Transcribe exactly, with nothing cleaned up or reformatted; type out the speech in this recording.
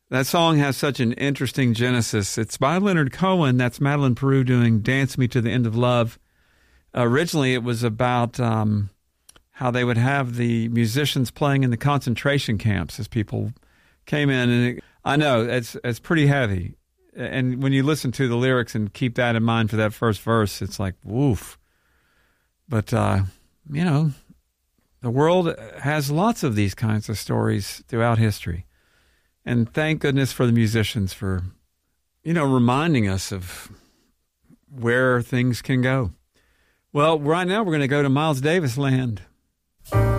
That song has such an interesting genesis. It's by Leonard Cohen. That's Madeleine Peru doing Dance Me to the End of Love. Originally, it was about um, how they would have the musicians playing in the concentration camps as people came in. And it, I know, it's it's pretty heavy. And when you listen to the lyrics and keep that in mind for that first verse, it's like, woof. But, uh, you know, the world has lots of these kinds of stories throughout history. And thank goodness for the musicians for, you know, reminding us of where things can go. Well, right now we're going to go to Miles Davis land.